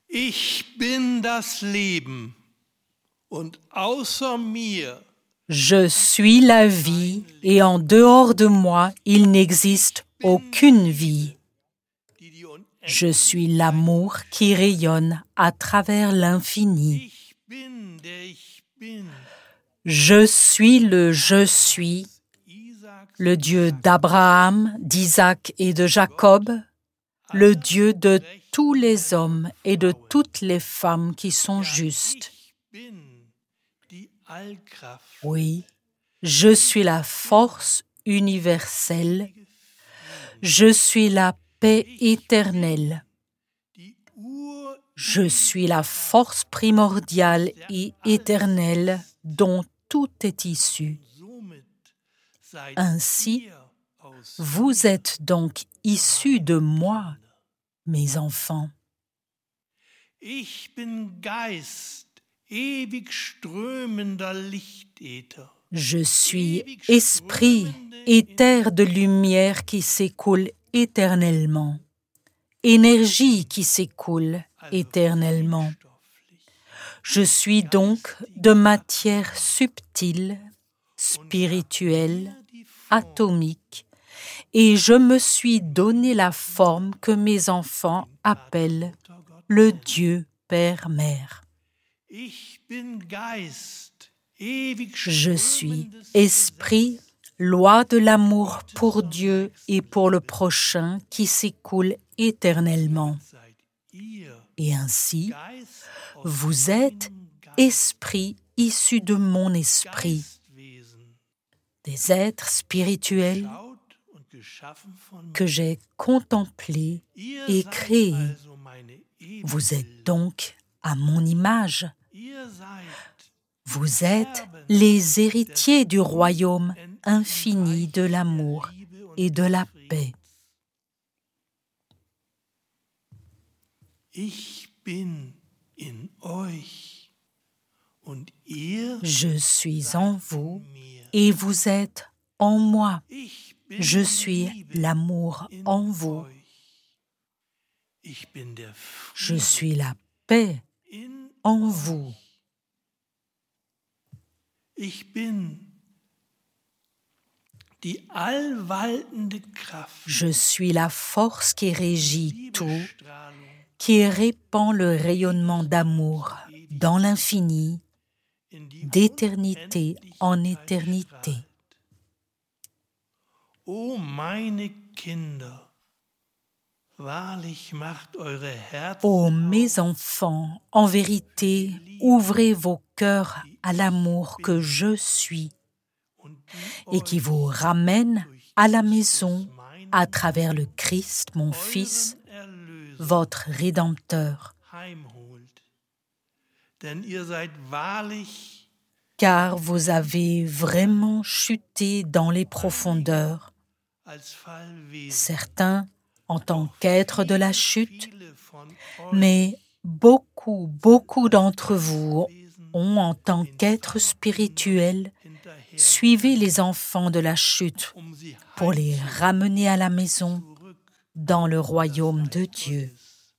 Ich bin das Leben und außer mir Je suis la vie et en dehors de moi, il n'existe aucune vie. die die Je suis l'amour qui rayonne à travers l'infini. Ich bin, der ich bin. Je suis le je suis, Isaaks le Dieu d'Abraham, d'Isaac et de Jacob, le Dieu de tous les hommes et de toutes les femmes qui sont justes. Ich bin die Allkraft. Oui, je suis la force universelle, je suis la paix éternelle, Die Ur je suis la force primordiale et éternelle dont tout est issu. somit seid Ainsi, ihr aus. vous êtes donc issus de moi, mes enfants. Ich bin Geist, ewig strömender Lichtäther. Je suis esprit, éther de lumière qui s'écoule éternellement, énergie qui s'écoule éternellement. Je suis donc de matière subtile, spirituelle, atomique, et je me suis donné la forme que mes enfants appellent le Dieu Père-Mère. Ich bin Geist, ewig Je suis strömendes esprit, loi de l'amour pour Dieu et pour le prochain qui s'écoule éternellement. seid ihr Et ainsi, Geist aus vous êtes esprit issu de mon esprit, Geistwesen, des êtres spirituels schaut und geschaffen von que j'ai contemplés Ihr et seid créés. also meine Vous êtes donc à mon image. Ihr seid Vous êtes les héritiers du royaume infini de l'amour et de la paix. Ich bin in euch und ihr Je suis en vous mir. et vous êtes en moi. Ich bin Je die suis Liebe l'amour in en vous. euch. Ich bin der Je Friede suis la paix in en euch. vous. Ich bin die allwaltende Kraft, Je suis la force qui régit tout, Liebestrahlung, qui répand le rayonnement d'amour dans l'infini, in die d'éternité en Unendlichkeit éternité. strahlt. O meine Kinder, wahrlich macht eure Herzen Ô mes enfants, en vérité, ouvrez vos cœurs à l'amour que je suis und et qui vous ramène à la maison à travers le Christ, mon Fils, Erlöser votre Rédempteur. heimholt. Denn ihr seid wahrlich Car vous avez vraiment chuté dans les profondeurs, als Fallwesen. certains en tant qu'êtres de la chute, Viele von mais beaucoup d'entre vous ont, en tant qu'êtres spirituels, hinterher, suivi les enfants de la chute sie pour les ramener à la maison zurück. dans le royaume de Dieu.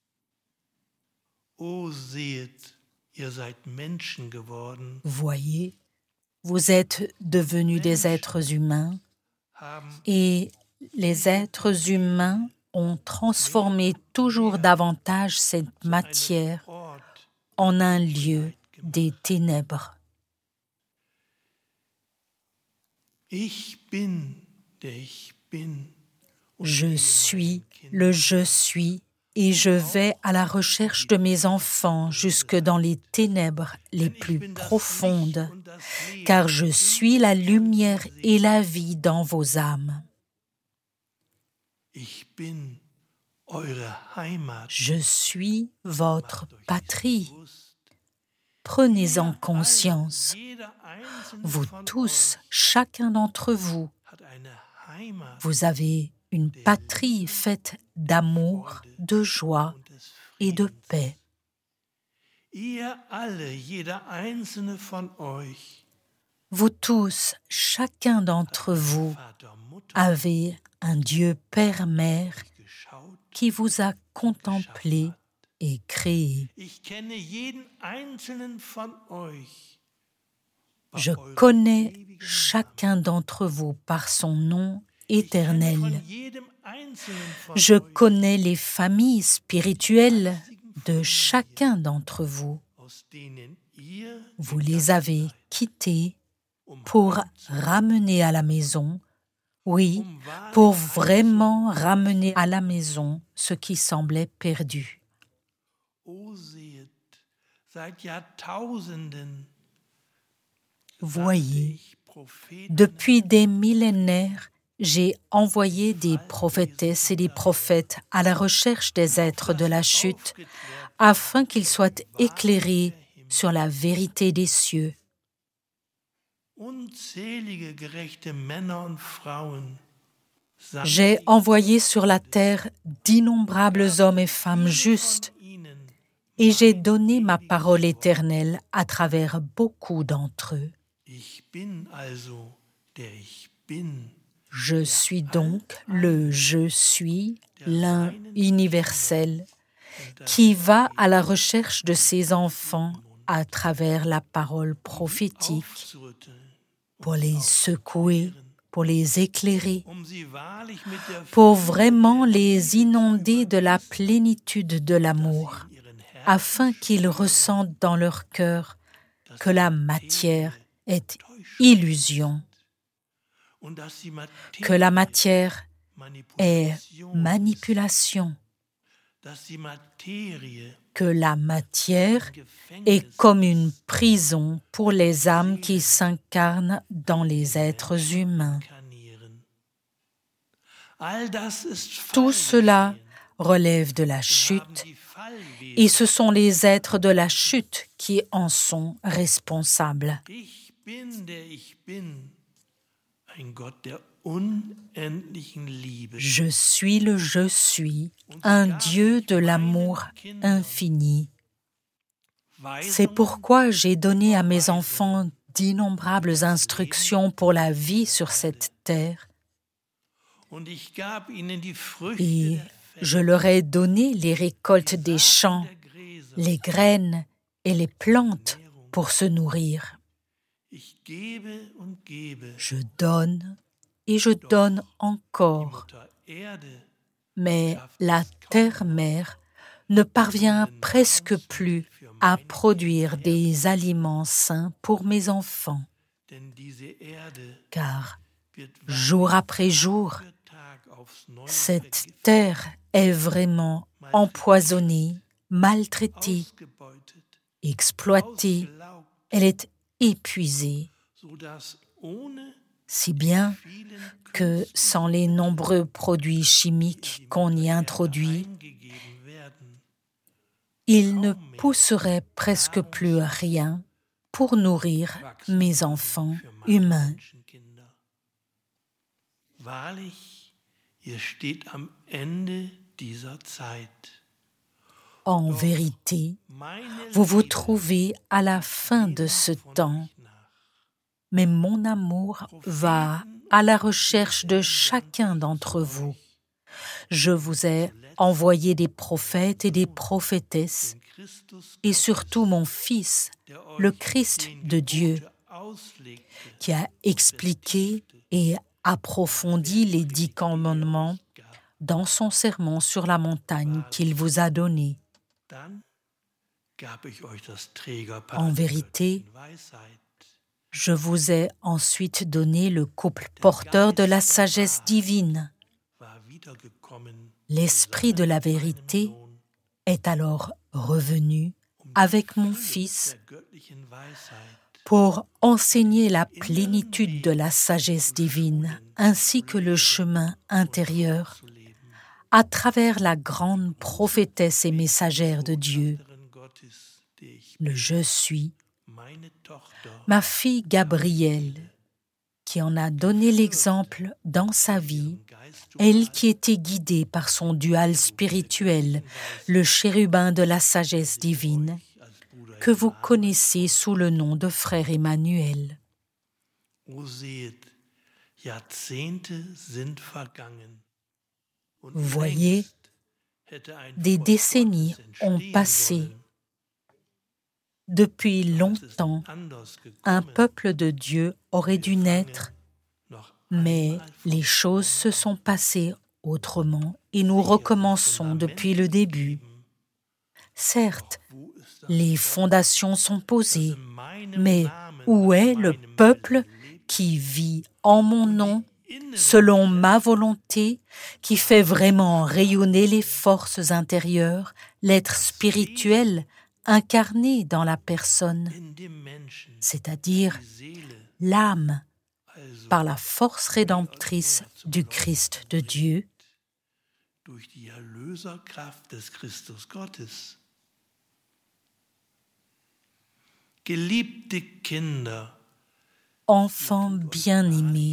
O seht, ihr seid Menschen geworden, Voyez, vous êtes devenus des êtres humains haben et les êtres humains ont transformé toujours davantage cette matière Ort. en un lieu des ténèbres. Ich bin, der ich bin. Je suis le je suis et je vais à la recherche de mes enfants jusque dans les ténèbres les plus profondes, car je suis la lumière et la vie dans vos âmes. Ich bin eure Heimat. Je suis votre patrie. Prenez-en conscience. Jeder einzelne Vous von tous, chacun d'entre vous, hat eine Heimat vous avez une patrie faite d'amour, de joie und des et de Friedens. paix. Ihr alle, jeder einzelne von euch, Vous tous, chacun d'entre vous, Vater, Mutter, avez un Dieu Père-Mère geschaut, qui vous a contemplé est créé. Je connais chacun d'entre vous par son nom éternel. Je connais les familles spirituelles de chacun d'entre vous. Vous les avez quittées pour ramener à la maison, oui, pour vraiment ramener à la maison ce qui semblait perdu. Voyez, depuis des millénaires, j'ai envoyé des prophétesses et des prophètes à la recherche des êtres de la chute, afin qu'ils soient éclairés sur la vérité des cieux. J'ai envoyé sur la terre d'innombrables hommes et femmes justes, et j'ai donné ma parole éternelle à travers beaucoup d'entre eux. Je suis donc le Je suis, l'un universel, qui va à la recherche de ses enfants à travers la parole prophétique, pour les secouer, pour les éclairer, pour vraiment les inonder de la plénitude de l'amour, afin qu'ils ressentent dans leur cœur que la matière est illusion, que la matière est manipulation, que la matière est comme une prison pour les âmes qui s'incarnent dans les êtres humains. Tout cela relève de la chute, et ce sont les êtres de la chute qui en sont responsables. Je suis le Je suis, un Dieu de l'amour infini. C'est pourquoi j'ai donné à mes enfants d'innombrables instructions pour la vie sur cette terre. Et je leur ai donné les récoltes des champs, les graines et les plantes pour se nourrir. Je donne et je donne encore. Mais la terre-mère ne parvient presque plus à produire des aliments sains pour mes enfants. Car jour après jour, cette terre est vraiment empoisonnée, maltraitée, exploitée. Elle est épuisée, si bien que sans les nombreux produits chimiques qu'on y introduit, il ne pousserait presque plus rien pour nourrir mes enfants humains. En vérité, vous vous trouvez à la fin de ce temps, mais mon amour va à la recherche de chacun d'entre vous. Je vous ai envoyé des prophètes et des prophétesses, et surtout mon Fils, le Christ de Dieu, qui a expliqué et approfondi les 10 commandements dans son sermon sur la montagne qu'il vous a donné. En vérité, je vous ai ensuite donné le couple porteur de la sagesse divine. L'Esprit de la vérité est alors revenu avec mon Fils pour enseigner la plénitude de la sagesse divine ainsi que le chemin intérieur à travers la grande prophétesse et messagère de Dieu, le Je suis, ma fille Gabrielle, qui en a donné l'exemple dans sa vie, elle qui était guidée par son dual spirituel, le chérubin de la sagesse divine, que vous connaissez sous le nom de frère Emmanuel. Voyez, Des décennies ont passé. Depuis longtemps, un peuple de Dieu aurait dû naître, mais les choses se sont passées autrement et nous recommençons depuis le début. Certes, les fondations sont posées, mais où est le peuple qui vit en mon nom, selon ma volonté, qui fait vraiment rayonner les forces intérieures, l'être spirituel incarné dans la personne, c'est-à-dire l'âme, par la force rédemptrice du Christ de Dieu, Enfants bien-aimés,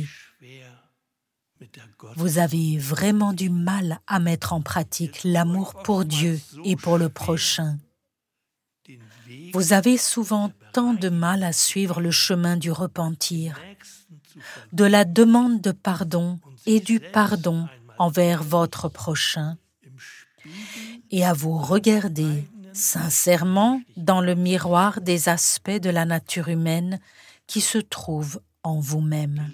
vous avez vraiment du mal à mettre en pratique l'amour pour Dieu et pour le prochain. Vous avez souvent tant de mal à suivre le chemin du repentir, de la demande de pardon et du pardon envers votre prochain, et à vous regarder sincèrement dans le miroir des aspects de la nature humaine qui se trouvent en vous-même.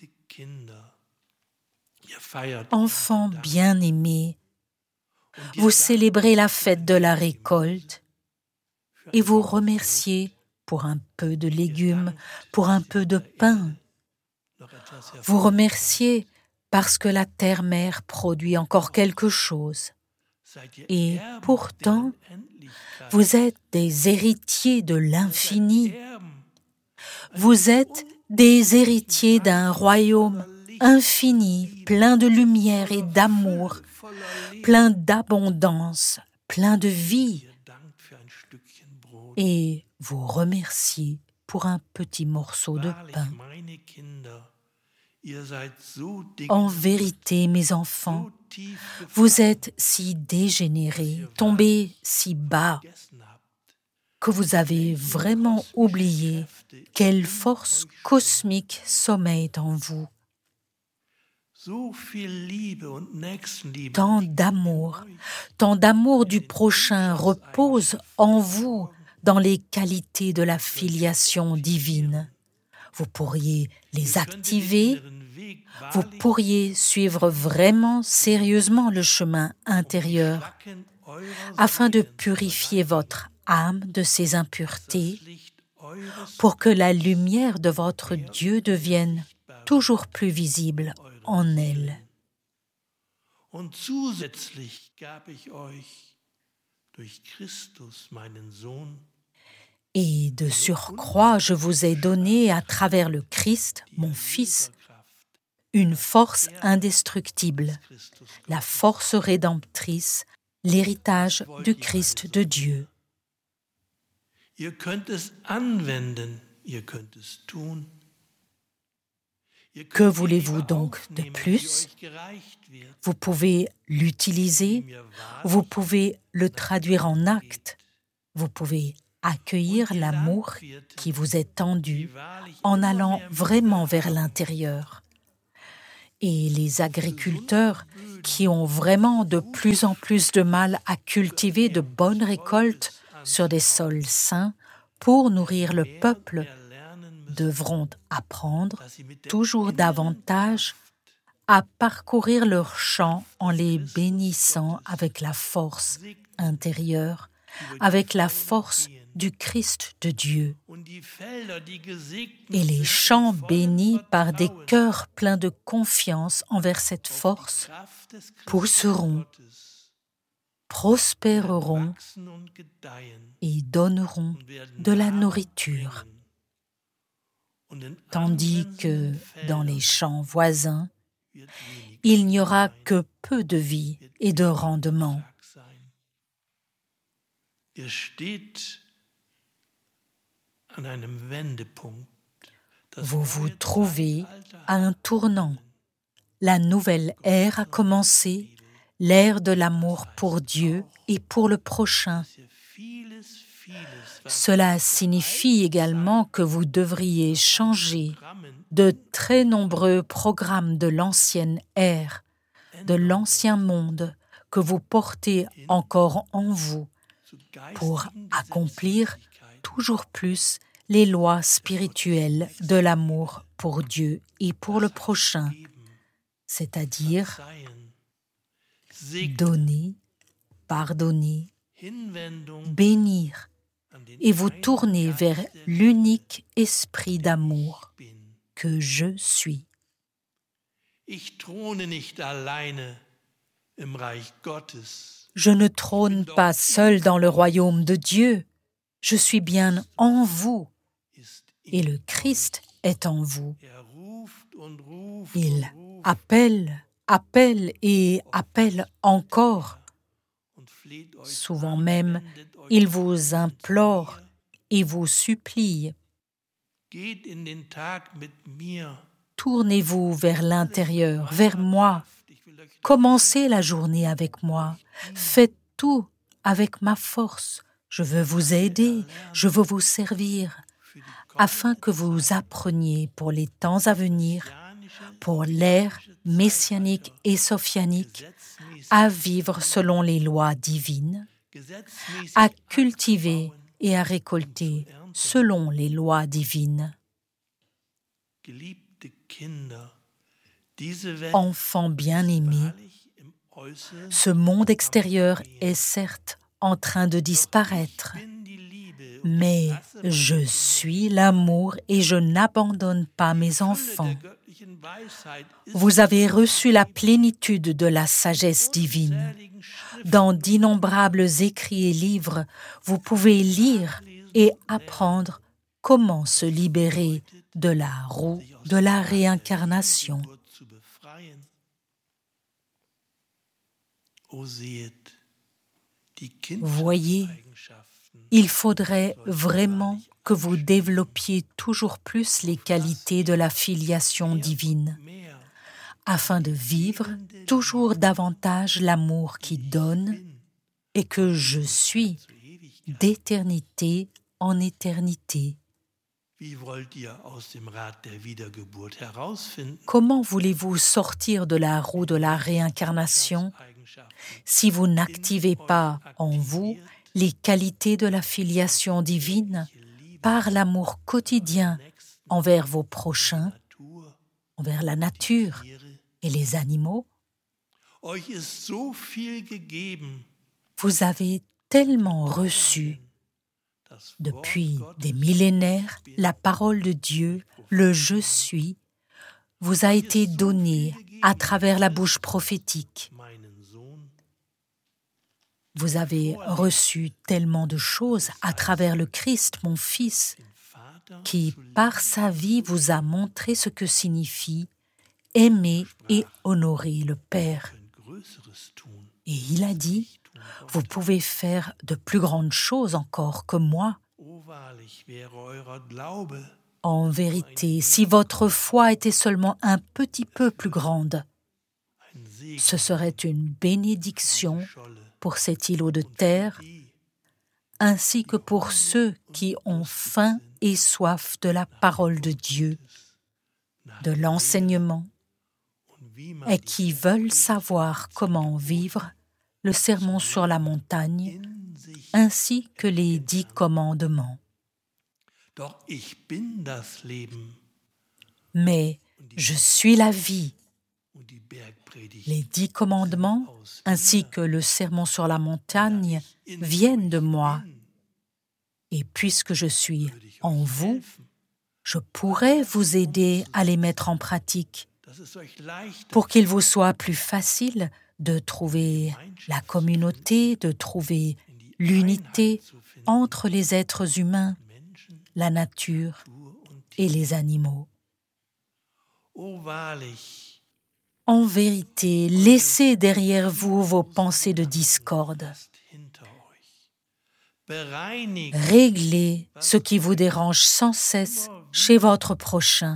Enfants bien-aimés, vous célébrez la fête de la récolte et vous remerciez pour un peu de légumes, pour un peu de pain. Vous remerciez parce que la terre-mère produit encore quelque chose. Et pourtant, vous êtes des héritiers de l'infini. Vous êtes des héritiers d'un royaume infini, plein de lumière et d'amour, plein d'abondance, plein de vie. Et vous remerciez pour un petit morceau de pain. En vérité, mes enfants, vous êtes si dégénérés, tombés si bas, que vous avez vraiment oublié quelle force cosmique sommeille en vous. Tant d'amour du prochain repose en vous dans les qualités de la filiation divine. Vous pourriez les activer, vous pourriez suivre vraiment sérieusement le chemin intérieur afin de purifier votre âme de ses impuretés pour que la lumière de votre Dieu devienne toujours plus visible en elle. Et de surcroît, je vous ai donné à travers le Christ, mon Fils, une force indestructible, la force rédemptrice, l'héritage du Christ de Dieu. Que voulez-vous donc de plus? Vous pouvez l'utiliser, vous pouvez le traduire en actes, vous pouvez accueillir l'amour qui vous est tendu en allant vraiment vers l'intérieur. Et les agriculteurs qui ont vraiment de plus en plus de mal à cultiver de bonnes récoltes sur des sols sains pour nourrir le peuple devront apprendre toujours davantage à parcourir leurs champs en les bénissant avec la force intérieure, avec la force du Christ de Dieu. Et les champs bénis par des cœurs pleins de confiance envers cette force pousseront, prospéreront et donneront de la nourriture. Tandis que dans les champs voisins, il n'y aura que peu de vie et de rendement. Vous vous trouvez à un tournant. La nouvelle ère a commencé, l'ère de l'amour pour Dieu et pour le prochain. Cela signifie également que vous devriez changer de très nombreux programmes de l'ancienne ère, de l'ancien monde que vous portez encore en vous pour accomplir toujours plus les lois spirituelles de l'amour pour Dieu et pour le prochain, c'est-à-dire donner, pardonner, bénir et vous tourner vers l'unique esprit d'amour que je suis. Je ne trône pas seul dans le royaume de Dieu. Je suis bien en vous et le Christ est en vous. Il appelle, appelle et appelle encore. Souvent même, il vous implore et vous supplie. Tournez-vous vers l'intérieur, vers moi. Commencez la journée avec moi. Faites tout avec ma force. Je veux vous aider, je veux vous servir, afin que vous appreniez pour les temps à venir, pour l'ère messianique et sophianique, à vivre selon les lois divines, à cultiver et à récolter selon les lois divines. Enfants bien-aimés, ce monde extérieur est certes en train de disparaître, mais je suis l'amour et je n'abandonne pas mes enfants. Vous avez reçu la plénitude de la sagesse divine. Dans d'innombrables écrits et livres, vous pouvez lire et apprendre comment se libérer de la roue de la réincarnation. Voyez, il faudrait vraiment que vous développiez toujours plus les qualités de la filiation divine, afin de vivre toujours davantage l'amour qui donne et que je suis d'éternité en éternité. Comment voulez-vous sortir de la roue de la réincarnation si vous n'activez pas en vous les qualités de la filiation divine par l'amour quotidien envers vos prochains, envers la nature et les animaux? Vous avez tellement reçu depuis des millénaires, la parole de Dieu, le « Je suis », vous a été donnée à travers la bouche prophétique. Vous avez reçu tellement de choses à travers le Christ, mon Fils, qui, par sa vie, vous a montré ce que signifie aimer et honorer le Père. Et il a dit, vous pouvez faire de plus grandes choses encore que moi. En vérité, si votre foi était seulement un petit peu plus grande, ce serait une bénédiction pour cet îlot de terre, ainsi que pour ceux qui ont faim et soif de la parole de Dieu, de l'enseignement, et qui veulent savoir comment vivre le sermon sur la montagne, ainsi que les 10 commandements. Mais je suis la vie. Les 10 commandements, ainsi que le sermon sur la montagne, viennent de moi. Et puisque je suis en vous, je pourrais vous aider à les mettre en pratique, pour qu'il vous soit plus facile de trouver la communauté, de trouver l'unité entre les êtres humains, la nature et les animaux. En vérité, laissez derrière vous vos pensées de discorde. Réglez ce qui vous dérange sans cesse chez votre prochain.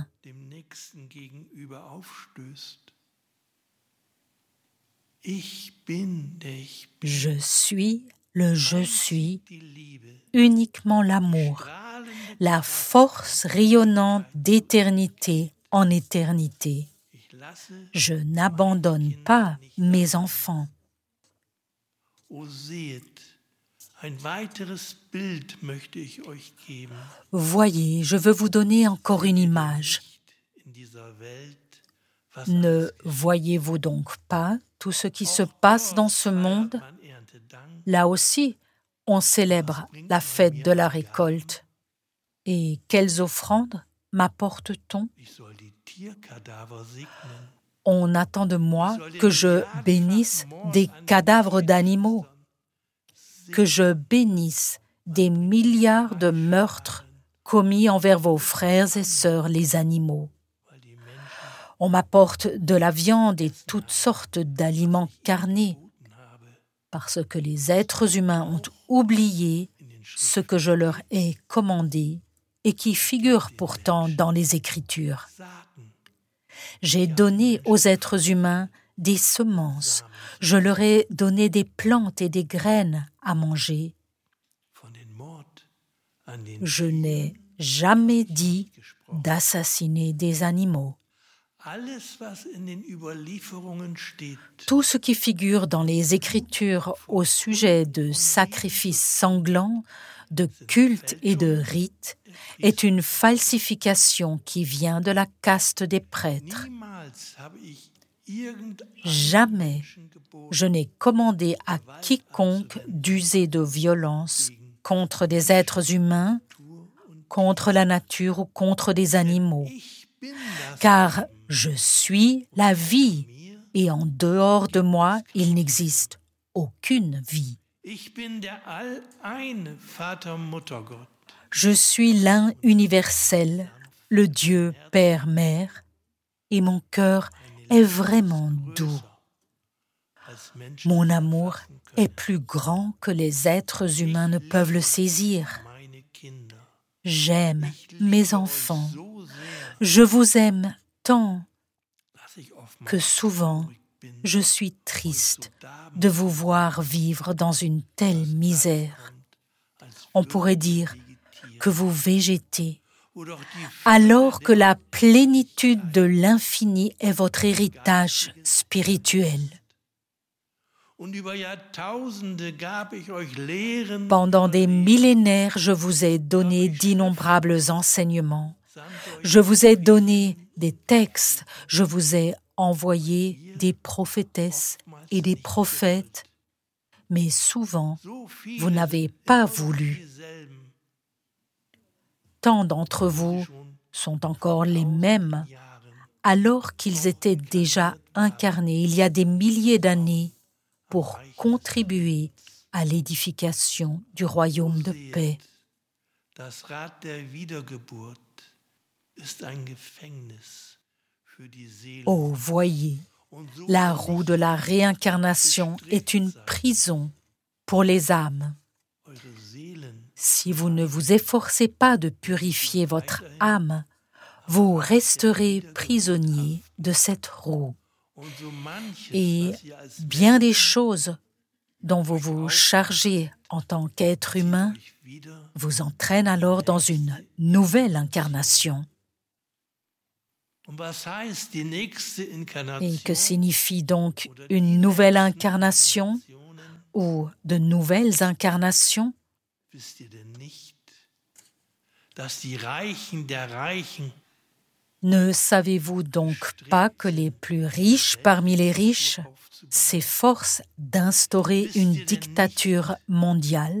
Je suis le je suis, uniquement l'amour, la force rayonnante d'éternité en éternité. Je n'abandonne pas mes enfants. Voyez, je veux vous donner encore une image. Ne voyez-vous donc pas tout ce qui se passe dans ce monde? Là aussi, on célèbre la fête de la récolte. Et quelles offrandes m'apporte-t-on? On attend de moi que je bénisse des cadavres d'animaux, que je bénisse des milliards de meurtres commis envers vos frères et sœurs les animaux. On m'apporte de la viande et toutes sortes d'aliments carnés, parce que les êtres humains ont oublié ce que je leur ai commandé et qui figure pourtant dans les Écritures. J'ai donné aux êtres humains des semences, je leur ai donné des plantes et des graines à manger. Je n'ai jamais dit d'assassiner des animaux. Tout ce qui figure dans les Écritures au sujet de sacrifices sanglants, de cultes et de rites est une falsification qui vient de la caste des prêtres. Jamais je n'ai commandé à quiconque d'user de violence contre des êtres humains, contre la nature ou contre des animaux, car je suis la vie et en dehors de moi, il n'existe aucune vie. Je suis l'un universel, le Dieu Père-Mère, et mon cœur est vraiment doux. Mon amour est plus grand que les êtres humains ne peuvent le saisir. J'aime mes enfants. Je vous aime tant que souvent je suis triste de vous voir vivre dans une telle misère. On pourrait dire que vous végétez, alors que la plénitude de l'infini est votre héritage spirituel. Pendant des millénaires, je vous ai donné d'innombrables enseignements. Je vous ai donné des textes, je vous ai envoyé des prophétesses et des prophètes, mais souvent, vous n'avez pas voulu. Tant d'entre vous sont encore les mêmes, alors qu'ils étaient déjà incarnés il y a des milliers d'années pour contribuer à l'édification du royaume de paix. Oh, voyez, la roue de la réincarnation est une prison pour les âmes. Si vous ne vous efforcez pas de purifier votre âme, vous resterez prisonnier de cette roue. Et bien des choses dont vous vous chargez en tant qu'être humain vous entraînent alors dans une nouvelle incarnation. Et que signifie donc une nouvelle incarnation ou de nouvelles incarnations? Ne savez-vous donc pas que les plus riches parmi les riches s'efforcent d'instaurer une dictature mondiale?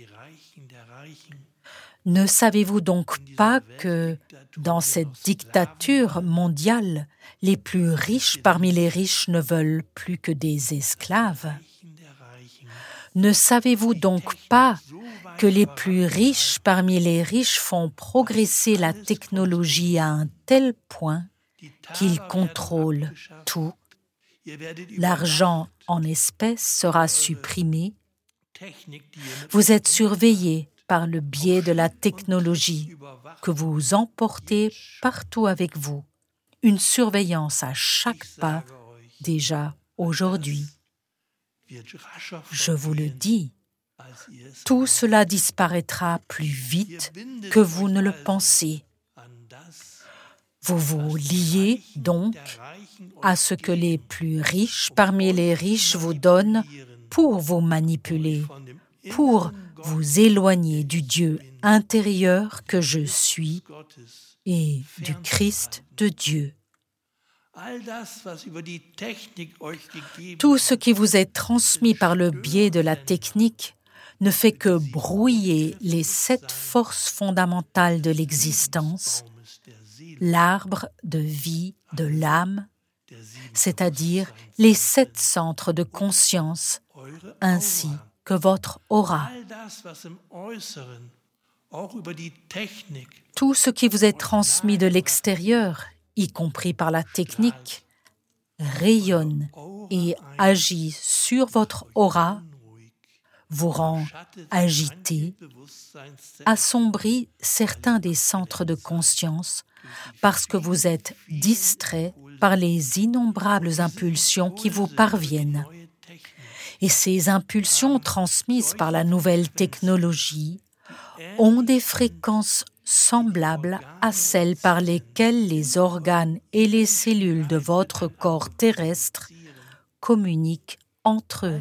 Ne savez-vous donc pas que dans cette dictature mondiale, les plus riches parmi les riches ne veulent plus que des esclaves? Ne savez-vous donc pas que les plus riches parmi les riches font progresser la technologie à un tel point qu'ils contrôlent tout? L'argent en espèces sera supprimé. Vous êtes surveillés par le biais de la technologie que vous emportez partout avec vous. Une surveillance à chaque pas déjà aujourd'hui. Je vous le dis, tout cela disparaîtra plus vite que vous ne le pensez. Vous vous liez donc à ce que les plus riches parmi les riches vous donnent pour vous manipuler, pour vous éloigner du Dieu intérieur que je suis et du Christ de Dieu. Tout ce qui vous est transmis par le biais de la technique ne fait que brouiller les 7 forces fondamentales de l'existence, l'arbre de vie de l'âme, c'est-à-dire les 7 centres de conscience, ainsi que votre aura. Tout ce qui vous est transmis de l'extérieur, y compris par la technique, rayonne et agit sur votre aura, vous rend agité, assombrit certains des centres de conscience parce que vous êtes distrait par les innombrables impulsions qui vous parviennent. Et ces impulsions transmises par la nouvelle technologie ont des fréquences semblables à celles par lesquelles les organes et les cellules de votre corps terrestre communiquent entre eux.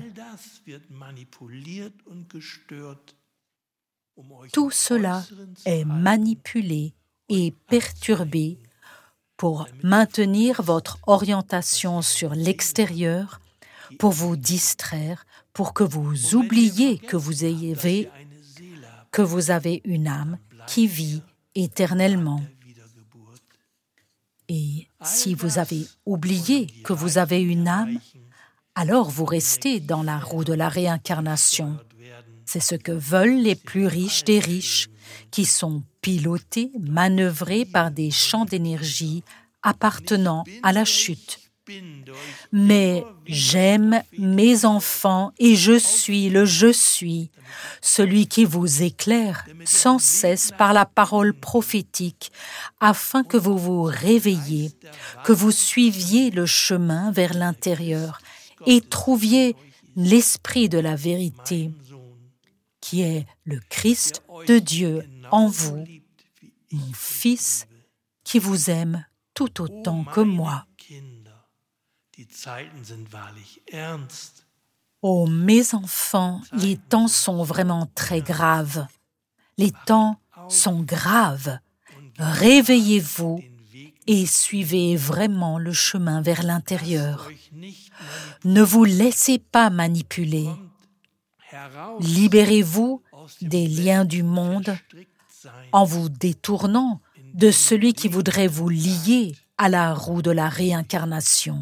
Tout cela est manipulé et perturbé pour maintenir votre orientation sur l'extérieur, pour vous distraire, pour que vous oubliez que vous avez une âme qui vit éternellement. Et si vous avez oublié que vous avez une âme, alors vous restez dans la roue de la réincarnation. C'est ce que veulent les plus riches des riches, qui sont pilotés, manœuvrés par des champs d'énergie appartenant à la chute. Mais j'aime mes enfants et je suis le je suis, celui qui vous éclaire sans cesse par la parole prophétique, afin que vous vous réveilliez, que vous suiviez le chemin vers l'intérieur et trouviez l'esprit de la vérité, qui est le Christ de Dieu en vous, mon Fils qui vous aime tout autant que moi. Oh, mes enfants, les temps sont vraiment très graves. Les temps sont graves. Réveillez-vous et suivez vraiment le chemin vers l'intérieur. Ne vous laissez pas manipuler. Libérez-vous des liens du monde en vous détournant de celui qui voudrait vous lier à la roue de la réincarnation.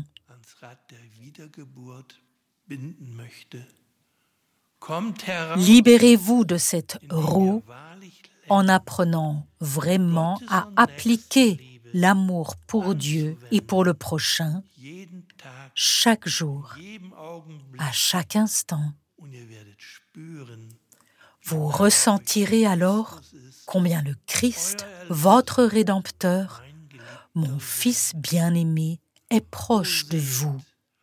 Libérez-vous de cette roue en apprenant vraiment à appliquer l'amour pour Dieu et pour le prochain chaque jour, à chaque instant. Vous ressentirez alors combien le Christ, votre Rédempteur, mon Fils bien-aimé, est proche de vous.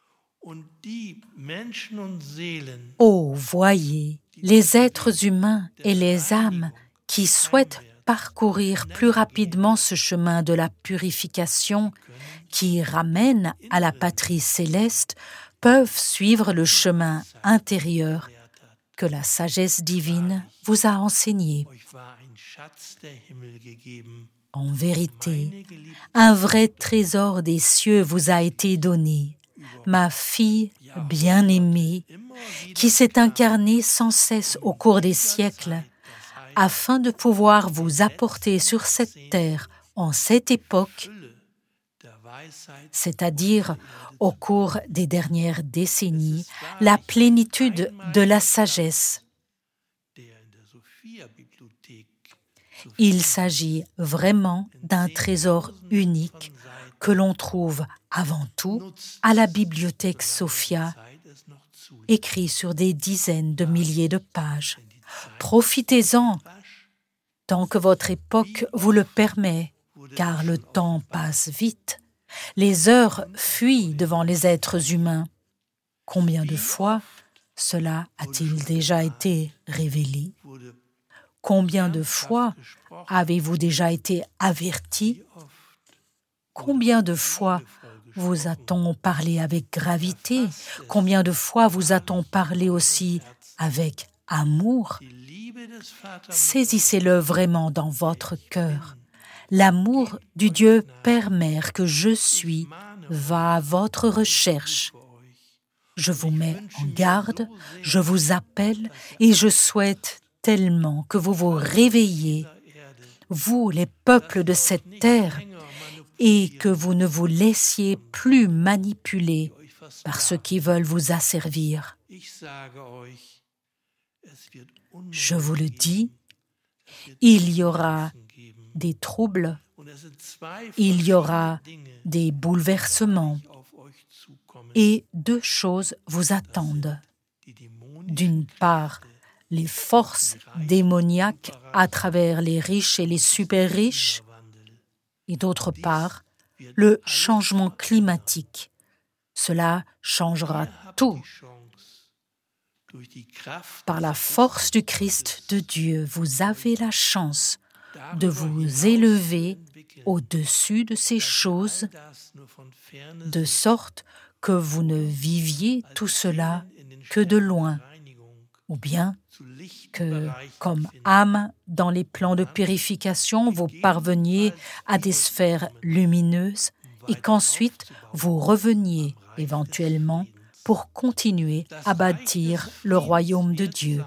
Oh, voyez, les êtres humains et les âmes qui souhaitent parcourir plus rapidement ce chemin de la purification qui ramène à la patrie céleste peuvent suivre le chemin intérieur que la sagesse divine vous a enseigné. En vérité, un vrai trésor des cieux vous a été donné, ma fille bien-aimée, qui s'est incarnée sans cesse au cours des siècles, afin de pouvoir vous apporter sur cette terre, en cette époque, c'est-à-dire au cours des dernières décennies, la plénitude de la sagesse. Il s'agit vraiment d'un trésor unique que l'on trouve avant tout à la bibliothèque Sophia, écrit sur des dizaines de milliers de pages. Profitez-en tant que votre époque vous le permet, car le temps passe vite. Les heures fuient devant les êtres humains. Combien de fois cela a-t-il déjà été révélé? Combien de fois avez-vous déjà été avertis? Combien de fois vous a-t-on parlé avec gravité? Combien de fois vous a-t-on parlé aussi avec amour? Saisissez-le vraiment dans votre cœur. L'amour du Dieu Père Mère que je suis va à votre recherche. Je vous mets en garde, je vous appelle et je souhaite tellement que vous vous réveillez, vous les peuples de cette terre, et que vous ne vous laissiez plus manipuler par ceux qui veulent vous asservir. Je vous le dis, il y aura des troubles, il y aura des bouleversements, et deux choses vous attendent. D'une part, les forces démoniaques à travers les riches et les super riches, et d'autre part, le changement climatique. Cela changera tout. Par la force du Christ de Dieu, vous avez la chance de vous élever au-dessus de ces choses, de sorte que vous ne viviez tout cela que de loin, ou bien que, comme âme dans les plans de purification, vous parveniez à des sphères lumineuses et qu'ensuite vous reveniez éventuellement pour continuer à bâtir le royaume de Dieu.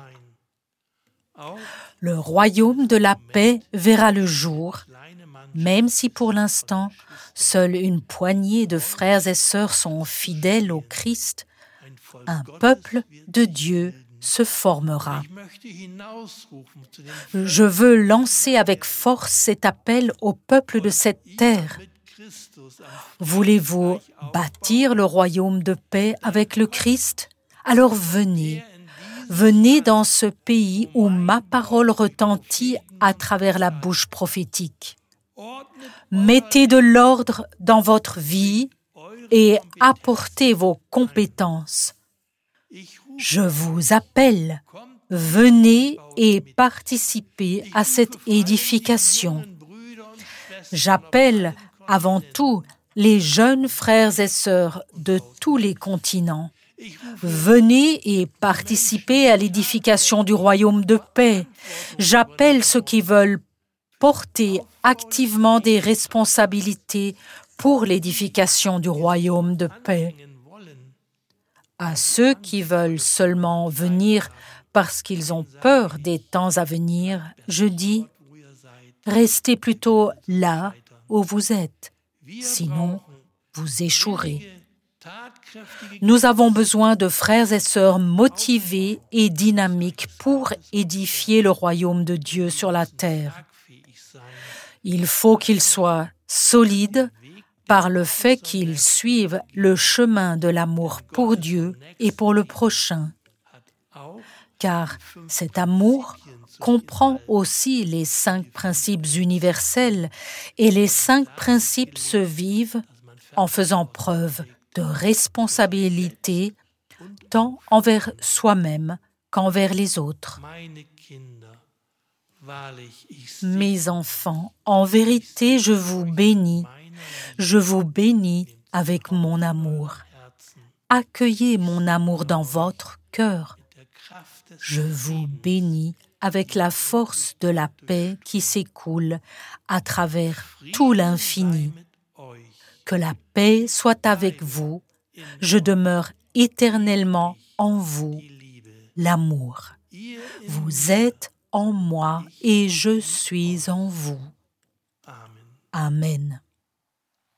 Le royaume de la paix verra le jour, même si pour l'instant, seule une poignée de frères et sœurs sont fidèles au Christ, un peuple de Dieu se formera. Je veux lancer avec force cet appel au peuple de cette terre. Voulez-vous bâtir le royaume de paix avec le Christ? Alors venez. Venez dans ce pays où ma parole retentit à travers la bouche prophétique. Mettez de l'ordre dans votre vie et apportez vos compétences. Je vous appelle. Venez et participez à cette édification. J'appelle avant tout les jeunes frères et sœurs de tous les continents. Venez et participez à l'édification du royaume de paix. J'appelle ceux qui veulent porter activement des responsabilités pour l'édification du royaume de paix. À ceux qui veulent seulement venir parce qu'ils ont peur des temps à venir, je dis, restez plutôt là où vous êtes, sinon vous échouerez. Nous avons besoin de frères et sœurs motivés et dynamiques pour édifier le royaume de Dieu sur la terre. Il faut qu'ils soient solides par le fait qu'ils suivent le chemin de l'amour pour Dieu et pour le prochain. Car cet amour comprend aussi les 5 principes universels et les 5 principes se vivent en faisant preuve de responsabilité tant envers soi-même qu'envers les autres. Mes enfants, en vérité, je vous bénis avec mon amour. Accueillez mon amour dans votre cœur. Je vous bénis avec la force de la paix qui s'écoule à travers tout l'infini. Que la paix soit avec vous. Je demeure éternellement en vous, l'amour. Vous êtes en moi et je suis en vous. Amen.